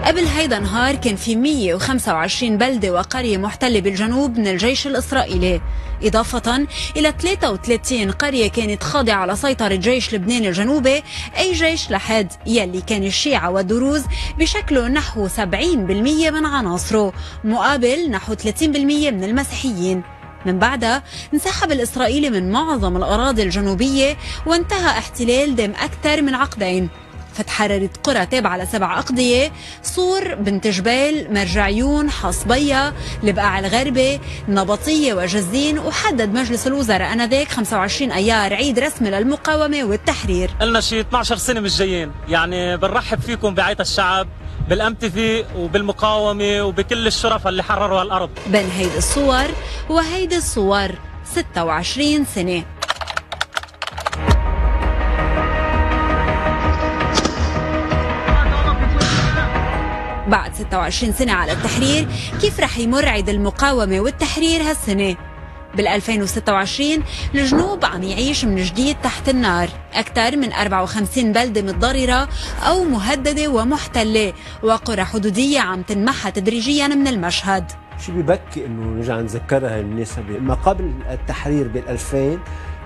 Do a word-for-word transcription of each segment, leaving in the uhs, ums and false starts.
قبل هيدا النهار كان في مية وخمسة وعشرين بلدة وقرية محتلة بالجنوب من الجيش الإسرائيلي، إضافة إلى ثلاثة وثلاثين قرية كانت خاضعة لسيطرة جيش لبنان الجنوبي، أي جيش لحد يلي كان الشيعة والدروز بشكله نحو سبعين بالمية من عناصره، مقابل نحو ثلاثين بالمية من المسيحيين. من بعدها انسحب الإسرائيلي من معظم الأراضي الجنوبية وانتهى احتلال دام أكثر من عقدين، فتحررت قرى تابعة لسبع أقضية: صور، بنت جبال، مرجعيون، حصبية، البقاع الغربي، نبطية وجزين. وحدد مجلس الوزراء آنذاك خمسة وعشرين أيار عيد رسمي للمقاومة والتحرير. قلنا شي اثنعش سنة مش جايين، يعني بنرحب فيكم بعيد الشعب بالامتثي وبالمقاومة وبكل الشرفاء اللي حرروا الأرض. بين هيدي الصور وهيدي الصور ستة وعشرين سنة. بعد ستة وعشرين سنة على التحرير، كيف رح يمر عيد المقاومة والتحرير هالسنة؟ بال ألفين وستة وعشرين الجنوب عم يعيش من جديد تحت النار، أكثر من أربعة وخمسين بلدة متضررة أو مهددة ومحتلة، وقرى حدودية عم تنمحى تدريجيا من المشهد. شو ببكي إنه نرجع نذكرها النسبة ما قبل التحرير بالألفين،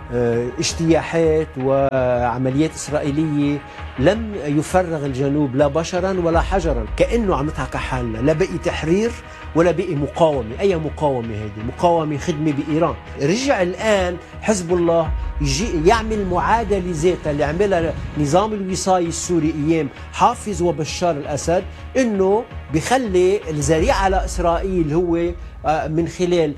اجتياحات وعمليات إسرائيلية لم يفرغ الجنوب لا بشرا ولا حجرا، كأنه عم نضحك على حالنا، لا بقي تحرير ولا بقي مقاومة. أي مقاومة هذه؟ مقاومة خدمة بإيران. رجع الآن حزب الله يجي يعمل معادلة ذاتها اللي عملها نظام الوصاية السوري أيام حافظ وبشار الأسد، إنه بخلي الذريعة لإسرائيل هو من خلال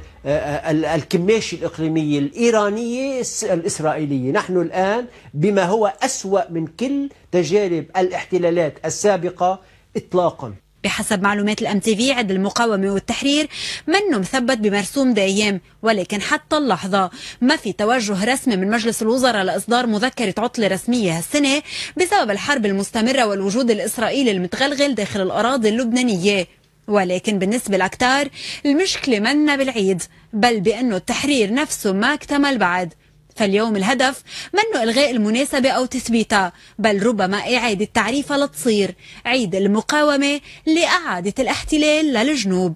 الكماشة الإقليمية الإيرانية الإسرائيلية. نحن الآن بما هو أسوأ من كل تجارب الاحتلالات السابقة إطلاقا. بحسب معلومات الام تي في عد المقاومة والتحرير منه مثبت بمرسوم دايم، ولكن حتى اللحظة ما في توجه رسمي من مجلس الوزراء لإصدار مذكرة عطلة رسمية هالسنة بسبب الحرب المستمرة والوجود الإسرائيلي المتغلغل داخل الأراضي اللبنانية. ولكن بالنسبة لأكتار المشكلة منا بالعيد، بل بأنه التحرير نفسه ما اكتمل بعد. فاليوم الهدف منه إلغاء المناسبة أو تثبيتها، بل ربما إعادة تعريفها لتصير عيد المقاومة لإعادة الاحتلال للجنوب.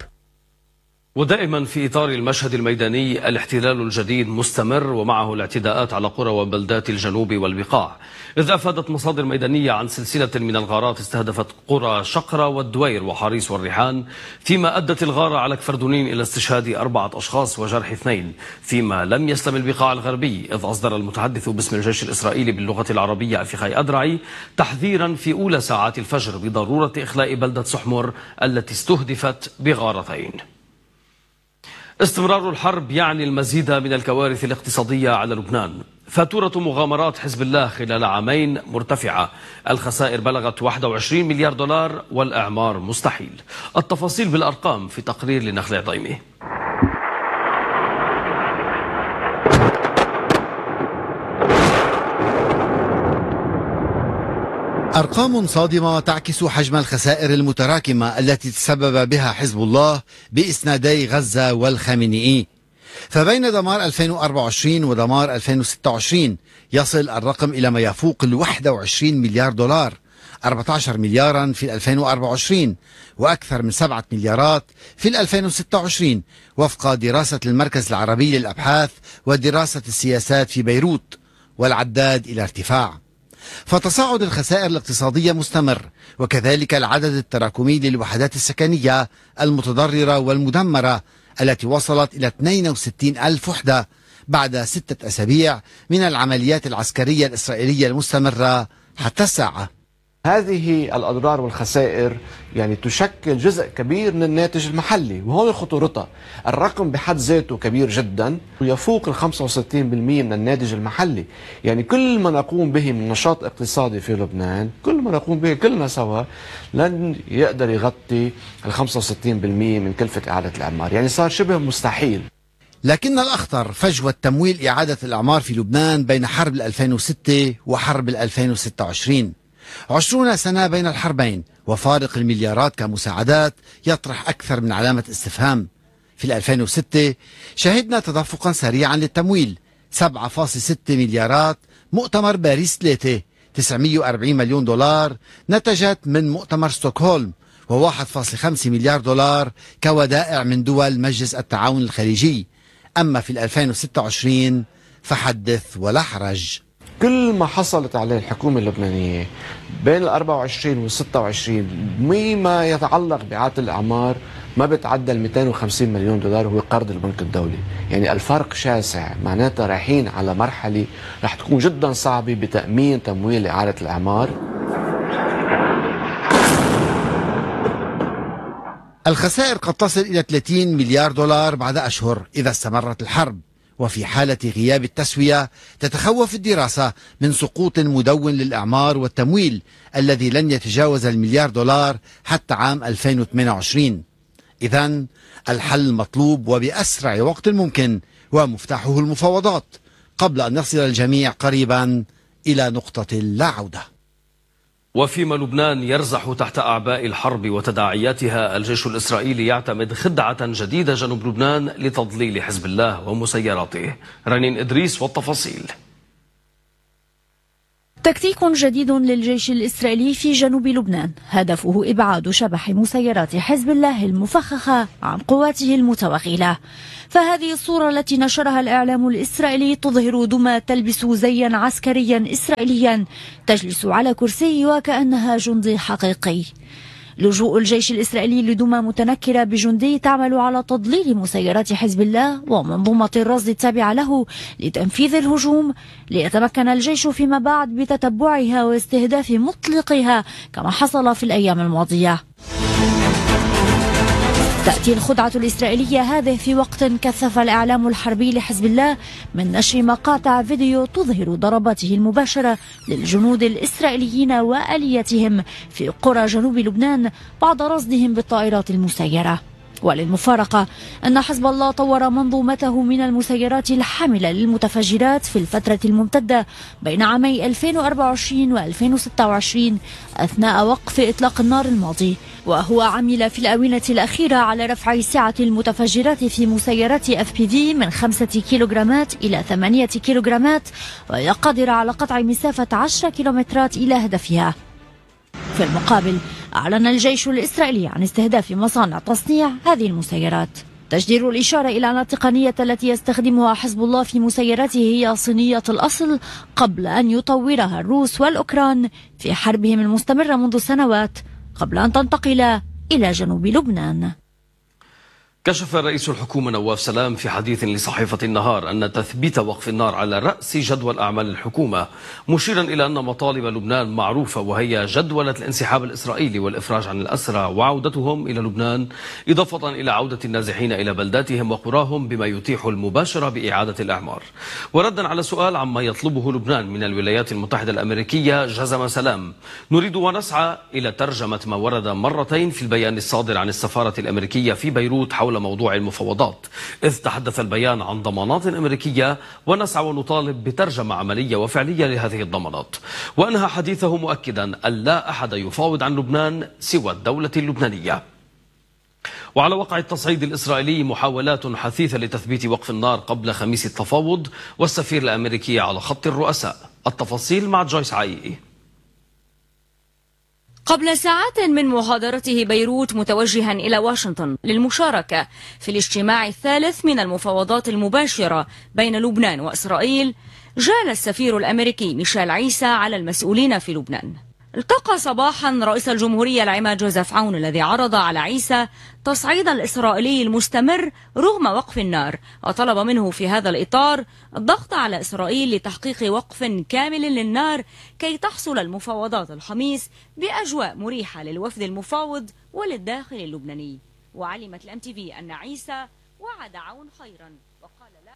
ودائما في إطار المشهد الميداني الاحتلال الجديد مستمر، ومعه الاعتداءات على قرى وبلدات الجنوب والبقاع، إذ أفادت مصادر ميدانية عن سلسلة من الغارات استهدفت قرى شقرة والدوير وحاريس والريحان، فيما أدت الغارة على كفردونين إلى استشهاد أربعة أشخاص وجرح اثنين، فيما لم يسلم البقاع الغربي، إذ أصدر المتحدث باسم الجيش الإسرائيلي باللغة العربية أفيخاي أدرعي تحذيرا في أولى ساعات الفجر بضرورة إخلاء بلدة سحمر التي استهدفت بغارتين. استمرار الحرب يعني المزيد من الكوارث الاقتصادية على لبنان. فاتورة مغامرات حزب الله خلال عامين مرتفعة، الخسائر بلغت واحد وعشرين مليار دولار والإعمار مستحيل. التفاصيل بالأرقام في تقرير لنخل عضيمي. أرقام صادمة تعكس حجم الخسائر المتراكمة التي تسبب بها حزب الله بإسنادي غزة والخامنئي. فبين دمار ألفين وأربعة وعشرين ودمار ألفين وستة وعشرين يصل الرقم إلى ما يفوق ال واحد وعشرين مليار دولار، أربعة عشر مليارا في ألفين وأربعة وعشرين وأكثر من سبعة مليارات في ألفين وستة وعشرين وفق دراسة المركز العربي للأبحاث ودراسة السياسات في بيروت، والعداد إلى ارتفاع. فتصاعد الخسائر الاقتصادية مستمر، وكذلك العدد التراكمي للوحدات السكنية المتضررة والمدمرة التي وصلت إلى اثنين وستين ألف وحدة بعد ستة أسابيع من العمليات العسكرية الإسرائيلية المستمرة حتى الساعة. هذه الأضرار والخسائر يعني تشكل جزء كبير من الناتج المحلي، وهون خطورتها. الرقم بحد ذاته كبير جدا ويفوق ال خمسة وستين بالمئة من الناتج المحلي. يعني كل ما نقوم به من نشاط اقتصادي في لبنان، كل ما نقوم به كلنا سوا، لن يقدر يغطي ال خمسة وستين بالمئة من كلفة إعادة الإعمار. يعني صار شبه مستحيل. لكن الأخطر فجوة تمويل إعادة الإعمار في لبنان بين حرب ألفين وستة وحرب ألفين وستة وعشرين. عشرون سنة بين الحربين، وفارق المليارات كمساعدات يطرح أكثر من علامة استفهام. في ألفين وستة شهدنا تدفقا سريعا للتمويل، سبعة فاصلة ستة مليارات. مؤتمر باريس ثلاثة تسعمئة وأربعين مليون دولار نتجت من مؤتمر ستوكهولم، وواحد فاصلة خمسة مليار دولار كودائع من دول مجلس التعاون الخليجي. أما في ألفين وستة وعشرين فحدث ولا حرج. كل ما حصلت عليه الحكومة اللبنانية بين ال أربعة وعشرين وال ستة وعشرين مما يتعلق بإعادة الأعمار ما بتعدى ال مئتين وخمسين مليون دولار وهو قرض البنك الدولي. يعني الفرق شاسع، معناتها رايحين على مرحلة رح تكون جدا صعبة بتأمين تمويل إعادة الأعمار. الخسائر قد تصل إلى ثلاثين مليار دولار بعد أشهر إذا استمرت الحرب، وفي حالة غياب التسوية تتخوف الدراسة من سقوط مدون للإعمار والتمويل الذي لن يتجاوز المليار دولار حتى عام ألفين وثمانية وعشرين. إذن الحل مطلوب وبأسرع وقت ممكن، ومفتاحه المفاوضات قبل أن يصل الجميع قريبا إلى نقطة لا عودة. وفيما لبنان يرزح تحت أعباء الحرب وتداعياتها، الجيش الإسرائيلي يعتمد خدعة جديدة جنوب لبنان لتضليل حزب الله ومسيراته. رنين إدريس والتفاصيل. تكتيك جديد للجيش الإسرائيلي في جنوب لبنان، هدفه إبعاد شبح مسيرات حزب الله المفخخة عن قواته المتوغلة. فهذه الصورة التي نشرها الإعلام الإسرائيلي تظهر دمى تلبس زيا عسكريا إسرائيليا تجلس على كرسي وكأنها جندي حقيقي. لجوء الجيش الإسرائيلي لدمى متنكرة بجندي تعمل على تضليل مسيرات حزب الله ومنظومة الرصد التابعة له لتنفيذ الهجوم، ليتمكن الجيش فيما بعد بتتبعها واستهداف مطلقها كما حصل في الأيام الماضية. تأتي الخدعة الإسرائيلية هذه في وقت كثف الإعلام الحربي لحزب الله من نشر مقاطع فيديو تظهر ضرباته المباشرة للجنود الإسرائيليين وآليتهم في قرى جنوب لبنان بعد رصدهم بالطائرات المسيرة. وللمفارقة أن حزب الله طور منظومته من المسيرات الحاملة للمتفجرات في الفترة الممتدة بين عامي ألفين وأربعة وعشرين و ألفين وستة وعشرين أثناء وقف إطلاق النار الماضي، وهو عمل في الآونة الأخيرة على رفع سعة المتفجرات في مسيرات اف بي في من خمسة كيلوغرامات إلى ثمانية كيلوغرامات، وهي قادرة على قطع مسافة عشرة كيلومترات إلى هدفها. في المقابل أعلن الجيش الإسرائيلي عن استهداف مصانع تصنيع هذه المسيرات. تجدير الإشارة إلى أن التقنية التي يستخدمها حزب الله في مسيراته هي صينية الأصل قبل أن يطورها الروس والأوكران في حربهم المستمرة منذ سنوات قبل أن تنتقل إلى جنوب لبنان. كشف رئيس الحكومة نواف سلام في حديث لصحيفة النهار أن تثبيت وقف النار على رأس جدول أعمال الحكومة، مشيرا إلى أن مطالب لبنان معروفة، وهي جدولة الانسحاب الإسرائيلي والإفراج عن الأسرى وعودتهم إلى لبنان، إضافة إلى عودة النازحين إلى بلداتهم وقراهم بما يتيح المباشرة بإعادة الأعمار. وردا على سؤال عما يطلبه لبنان من الولايات المتحدة الأمريكية، جزم سلام: نريد ونسعى إلى ترجمة ما ورد مرتين في البيان الصادر عن السفارة الأمريكية في بيروت حول موضوع المفاوضات، إذ تحدث البيان عن ضمانات أمريكية، ونسعى ونطالب بترجمة عملية وفعلية لهذه الضمانات. وأنهى حديثه مؤكدا أن لا أحد يفاوض عن لبنان سوى الدولة اللبنانية. وعلى وقع التصعيد الإسرائيلي محاولات حثيثة لتثبيت وقف النار قبل خميس التفاوض، والسفير الأمريكي على خط الرؤساء. التفاصيل مع جويس عايقي. قبل ساعات من مغادرته بيروت متوجها إلى واشنطن للمشاركة في الاجتماع الثالث من المفاوضات المباشرة بين لبنان وإسرائيل، جال السفير الأمريكي ميشيل عيسى على المسؤولين في لبنان. التقى صباحا رئيس الجمهورية العماد جوزيف عون الذي عرض على عيسى تصعيد الإسرائيلي المستمر رغم وقف النار، وطلب منه في هذا الإطار الضغط على إسرائيل لتحقيق وقف كامل للنار كي تحصل المفاوضات الخميس بأجواء مريحة للوفد المفاوض وللداخل اللبناني. وعلمت الام تي في أن عيسى وعد عون خيرا وقال لا.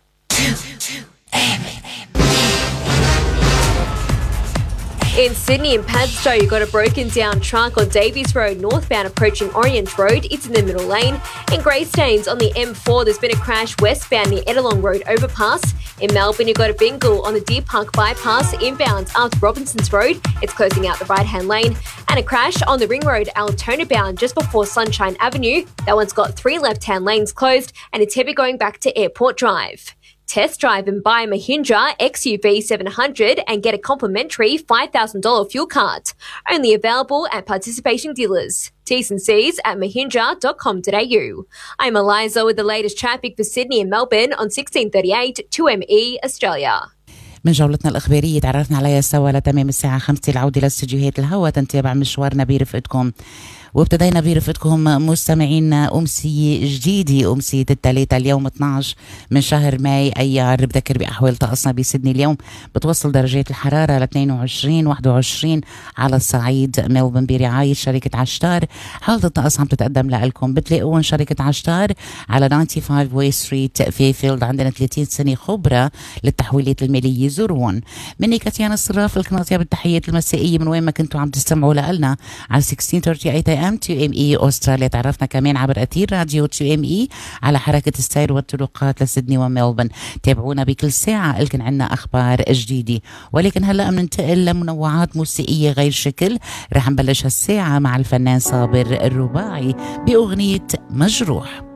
In Sydney and Padstow, you got a broken down truck on Davies Road northbound approaching Orient Road. It's in the middle lane. In Greystanes on the M four, there's been a crash westbound near Edelong Road overpass. In Melbourne, you got a bingle on the Deer Park bypass inbound after Robinson's Road. It's closing out the right-hand lane. And a crash on the Ring Road Altona bound just before Sunshine Avenue. That one's got three left-hand lanes closed and it's heavy going back to Airport Drive. Test drive and buy a Mahindra X U V seven hundred and get a complimentary five thousand dollars fuel card. Only available at participating dealers. T's and C's at mahindra dot com dot a u. I'm Eliza with the latest traffic for Sydney and Melbourne on sixteen thirty-eight two M E Australia. من جولتنا الإخبارية تعرفنا عليها سوا لتمام الساعة خمسة العودة لاستديوهات الهواء تنتابع مشوارنا برفقتكم. وابتدينا برفقتكم مستمعين أمسية جديدة، أمسية الثلاثاء اليوم اثنعش من شهر ماي أيار. بذكر بأحوال طقسنا بسيدني اليوم بتوصل درجات الحرارة ل اثنين وعشرين واحد وعشرين على الصعيد. ملبورن برعاية شركة عشتار. حالة الطقس عم تتقدم لكم بتلاقون شركة عشتار على خمسة وتسعين واي ستريت فيفيلد. عندنا ثلاثين سنة خبرة للتحويلات المالية، زورون. مني كاتيانا الصراف الكناطية بالتحيات المسائية من وين ما كنتوا عم تستمعوا لنا على ستة عشر ثلاثين ثمانية ام تو ام اي أستراليا. تعرفنا كمان عبر أثير راديو تو ام اي على حركة السير والطرقات لسيدني وملبورن. تابعونا بكل ساعة لكن عنا أخبار جديدة. ولكن هلأ بننتقل لمنوعات موسيقية غير شكل. رح نبلش هالساعة مع الفنان صابر الرباعي بأغنية مجروح.